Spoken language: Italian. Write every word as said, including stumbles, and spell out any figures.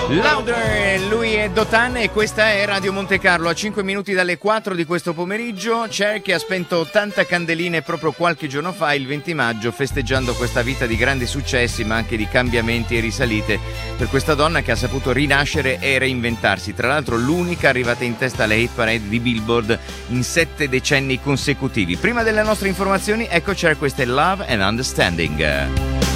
Louder, lui è Dotan e questa è Radio Monte Carlo. A cinque minuti dalle quattro di questo pomeriggio, Cher che ha spento ottanta candeline proprio qualche giorno fa, il venti maggio, festeggiando questa vita di grandi successi ma anche di cambiamenti e risalite per questa donna che ha saputo rinascere e reinventarsi. Tra l'altro l'unica arrivata in testa alle hit parade di Billboard in sette decenni consecutivi. Prima delle nostre informazioni, ecco Cher, questa è Love and Understanding.